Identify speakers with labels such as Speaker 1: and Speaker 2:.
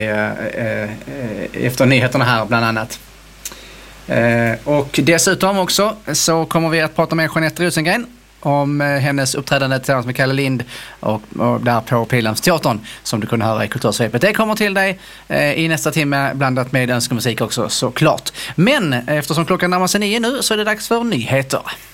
Speaker 1: efter nyheterna här bland annat. Och dessutom också så kommer vi att prata med Jeanette Rosengren om hennes uppträdande tillsammans med Kalle Lind och där på Pildammsteatern som du kunde höra i Kultursvepet. Det kommer till dig i nästa timme blandat med önskemusik också såklart. Men eftersom klockan närmar sig 9 nu så är det dags för nyheter.